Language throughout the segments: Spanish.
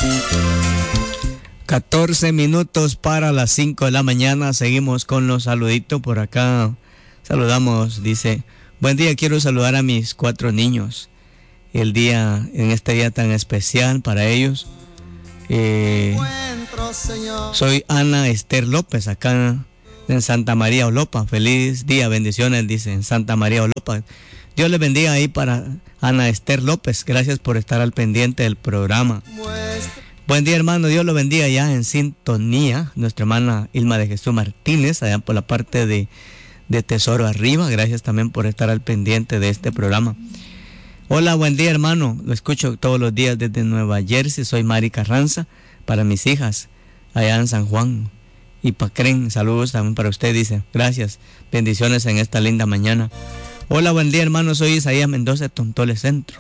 14 minutos para las 5 de la mañana. Seguimos con los saluditos por acá. Saludamos, dice: buen día, quiero saludar a mis 4 niños. En este día tan especial para ellos. Soy Ana Esther López, acá en Santa María Olopa. Feliz día, bendiciones, dice, en Santa María Olopa. Dios les bendiga ahí para Ana Esther López. Gracias por estar al pendiente del programa. Buen día, hermano, Dios lo bendiga ya en sintonía. Nuestra hermana Ilma de Jesús Martínez, allá por la parte de Tesoro Arriba. Gracias también por estar al pendiente de este programa. Hola, buen día, hermano. Lo escucho todos los días desde Nueva Jersey. Soy Mari Carranza, para mis hijas, allá en San Juan y Pacren. Saludos también para usted, dice. Gracias. Bendiciones en esta linda mañana. Hola, buen día, hermano. Soy Isaías Mendoza de Tontole Centro.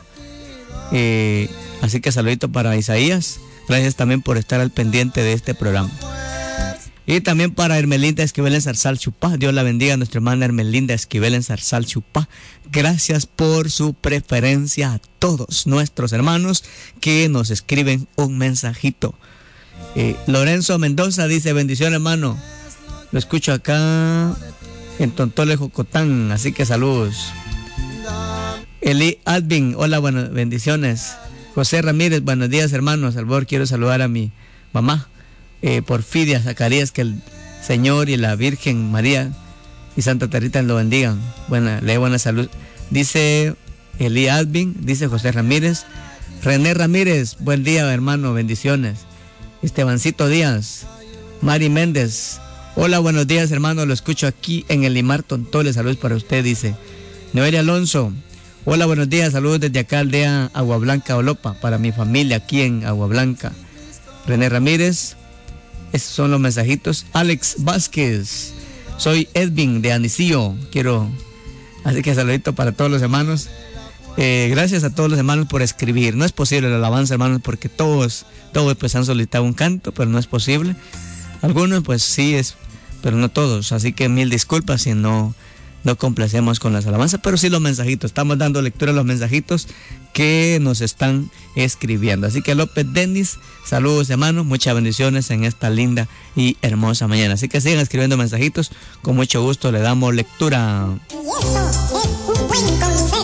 Así que saludito para Isaías. Gracias también por estar al pendiente de este programa. Y también para Hermelinda Esquivel en Zarzal Chupá. Dios la bendiga a nuestra hermana Hermelinda Esquivel en Zarzal Chupá. Gracias por su preferencia a todos nuestros hermanos que nos escriben un mensajito. Lorenzo Mendoza dice: bendición, hermano. Lo escucho acá en Tontole, Jocotán. Así que saludos. Eli Alvin, hola, buenas bendiciones. José Ramírez, buenos días, hermanos. Salvador, quiero saludar a mi mamá, Porfidia Zacarías, que el Señor y la Virgen María y Santa Teresa lo bendigan. Buena salud. Dice Eli Alvin, dice José Ramírez. René Ramírez, buen día, hermano, bendiciones. Estebancito Díaz, Mari Méndez, hola, buenos días, hermano, lo escucho aquí en el Limar Tontole. Saludos para usted, dice Noelia Alonso. Hola, buenos días, saludos desde acá, aldea Agua Blanca, Olopa, para mi familia aquí en Agua Blanca. René Ramírez, esos son los mensajitos. Alex Vázquez, soy Edwin de Anisillo, así que saludito para todos los hermanos. Gracias a todos los hermanos por escribir. No es posible la alabanza, hermanos, porque todos pues han solicitado un canto, pero no es posible. Algunos pues sí es, pero no todos, así que mil disculpas si no complacemos con las alabanzas, pero sí los mensajitos. Estamos dando lectura a los mensajitos que nos están escribiendo. Así que López Denis, saludos, hermanos, muchas bendiciones en esta linda y hermosa mañana. Así que sigan escribiendo mensajitos, con mucho gusto le damos lectura. Y eso es un buen consejo.